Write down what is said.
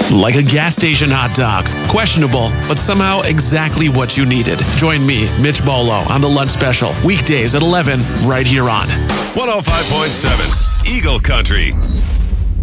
Like a gas station hot dog. Questionable, but somehow exactly what you needed. Join me, Mitch Bolo, on the Lunch Special. Weekdays at 11, right here on 105.7 Eagle Country.